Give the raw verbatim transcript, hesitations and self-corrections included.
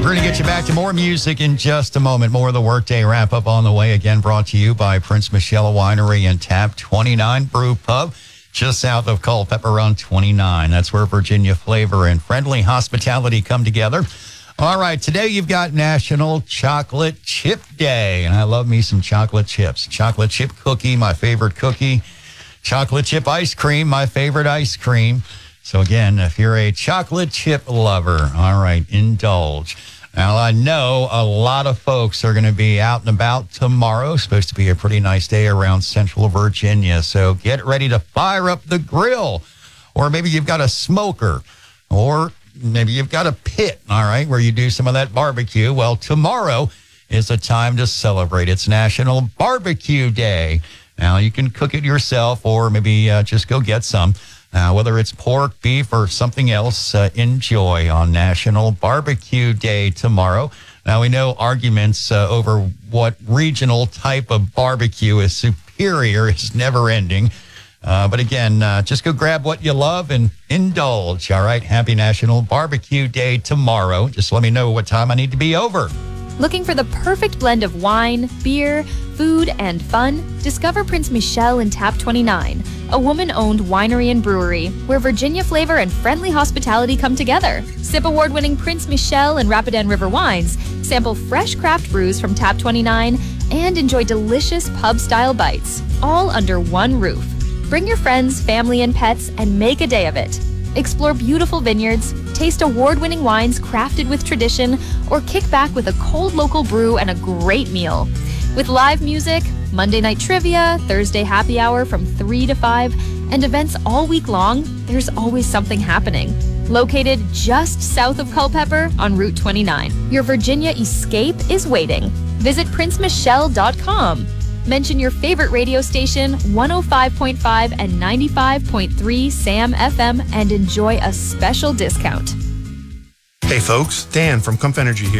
We're going to get you back to more music in just a moment. More of the Workday Wrap-Up on the way. Again, brought to you by Prince Michelle Winery and Tap twenty-nine Brew Pub, just south of Culpeper on twenty-nine. That's where Virginia flavor and friendly hospitality come together. All right, today you've got National Chocolate Chip Day, and I love me some chocolate chips. Chocolate chip cookie, my favorite cookie. Chocolate chip ice cream, my favorite ice cream. So again, if you're a chocolate chip lover, all right, indulge. Now, I know a lot of folks are going to be out and about tomorrow. It's supposed to be a pretty nice day around Central Virginia. So get ready to fire up the grill. Or maybe you've got a smoker. Or maybe you've got a pit, all right, where you do some of that barbecue. Well, tomorrow is a time to celebrate. It's National Barbecue Day. Now, you can cook it yourself or maybe uh, just go get some. Uh, whether it's pork, beef, or something else, uh, enjoy on National Barbecue Day tomorrow. Now, we know arguments uh, over what regional type of barbecue is superior is never ending. Uh, but again, uh, just go grab what you love and indulge, all right? Happy National Barbecue Day tomorrow. Just let me know what time I need to be over. Looking for the perfect blend of wine, beer, food, and fun? Discover Prince Michelle and Tap twenty-nine, a woman-owned winery and brewery where Virginia flavor and friendly hospitality come together. Sip award-winning Prince Michelle and Rapidan River wines, sample fresh craft brews from Tap twenty-nine, and enjoy delicious pub-style bites, all under one roof. Bring your friends, family, and pets and make a day of it. Explore beautiful vineyards, taste award-winning wines crafted with tradition, or kick back with a cold local brew and a great meal. With live music, Monday night trivia, Thursday happy hour from three to five, and events all week long, there's always something happening. Located just south of Culpeper on Route twenty-nine, your Virginia escape is waiting. Visit prince michelle dot com. Mention your favorite radio station, one oh five point five and ninety-five point three Sam F M, and enjoy a special discount. Hey folks, Dan from Comf Energy here.